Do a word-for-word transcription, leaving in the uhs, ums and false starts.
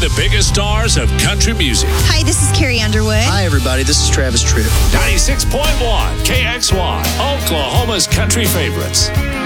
the biggest stars of country music. Hi, this is Carrie Underwood. Hi, everybody. This is Travis Tritt. ninety-six point one K X Y, Oklahoma's country favorites.